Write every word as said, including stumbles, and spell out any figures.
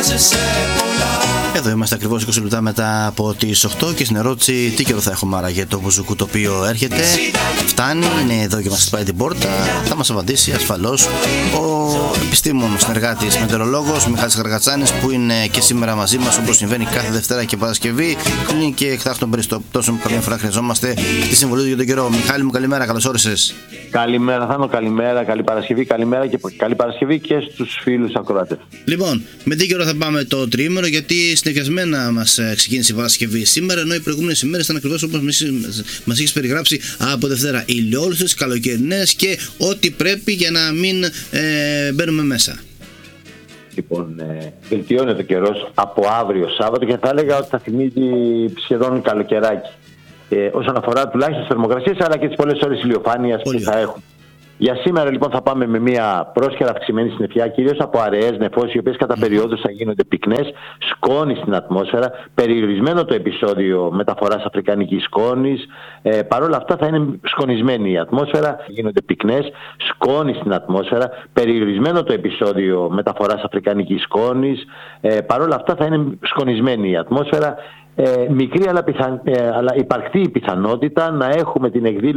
Εδώ είμαστε ακριβώς είκοσι λεπτά μετά από τις οκτώ και στην ερώτηση τι καιρό θα έχουμε άραγε το μπουζουκού το οποίο έρχεται. Φτάνει, είναι εδώ και μας χτυπάει την πόρτα. Θα μας απαντήσει ασφαλώς ο επιστήμον συνεργάτης μετεωρολόγος Μιχάλης Γαργατσάνης, που είναι και σήμερα μαζί μας όπως συμβαίνει κάθε Δευτέρα και Παρασκευή. Κλείνει και εκτάκτων περιστατώσεων που καμιά φορά χρειαζόμαστε στη συμβουλή του για τον καιρό. Μιχάλη μου, καλημέρα, καλώς όρισες. Καλημέρα, Θάνο, καλημέρα, καλή Παρασκευή, καλημέρα και καλή Παρασκευή και στους φίλους ακροατές. Λοιπόν, με τι καιρό θα πάμε το τριήμερο, γιατί συνεχιασμένα μας ξεκίνησε η Παρασκευή σήμερα, ενώ οι προηγούμενες ημέρες ήταν ακριβώς όπως μας έχεις περιγράψει από Δευτέρα. Ηλιόλουστες, καλοκαιρινές και ό,τι πρέπει για να μην ε, μπαίνουμε μέσα. Λοιπόν, ε, βελτιώνεται ο καιρός από αύριο Σάββατο και θα έλεγα ότι θα θυμίζει σχεδόν καλοκαιράκι. Ε, όσον αφορά τουλάχιστον τις θερμοκρασίες, αλλά και τις πολλές ώρες ηλιοφάνειας που θα έχουν. Για σήμερα λοιπόν θα πάμε με μια πρόσχερα αυξημένη συννεφιά, κυρίως από αραιές νεφώσεις, οι οποίες κατά περιόδους θα γίνονται πυκνές, σκόνη στην ατμόσφαιρα, περιορισμένο το επεισόδιο μεταφοράς αφρικανικής σκόνης. Ε, Παρ' όλα αυτά θα είναι σκονισμένη η ατμόσφαιρα, γίνονται πυκνές, σκόνη στην ατμόσφαιρα, περιορισμένο το επεισόδιο μεταφοράς αφρικανικής σκόνης. Ε, Παρ' όλα αυτά θα είναι σκονισμένη η ατμόσφαιρα. Ε, μικρή αλλά, πιθαν, ε, αλλά υπαρκτή η πιθανότητα να έχουμε την εκδήλωση